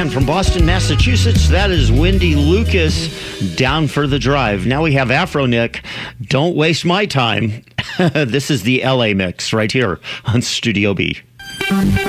And from Boston, Massachusetts, that is Wendy Lucas, Down for the Drive. Now we have Afro Nick, Don't Waste My Time. This is the LA mix right here on Studio B.